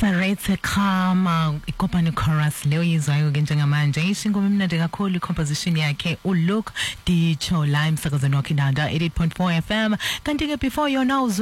Sarete Kama ikopani chorus leo yizwayo ke njengamanje isingoma emnandi kakhulu composition yakhe uLuke Dicho la emsakazweni wakhe Ndanda 88.4 FM kanti ke before you know